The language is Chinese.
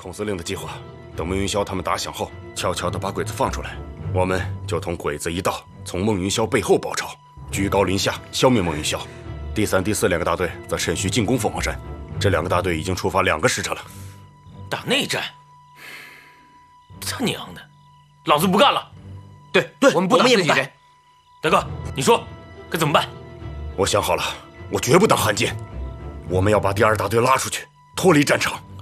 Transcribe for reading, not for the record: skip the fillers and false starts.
孔司令的计划，等孟云霄他们打响后，悄悄地把鬼子放出来，我们就同鬼子一道，从孟云霄背后包抄，居高临下消灭孟云霄。第3、第4两个大队则趁虚进攻凤凰山。这2个大队已经出发2个时辰了。 打内战？他娘的，老子不干了！ 对，我们也不干。 大哥，你说该怎么办？ 我想好了，我绝不当汉奸。我们要把第2大队拉出去，脱离战场，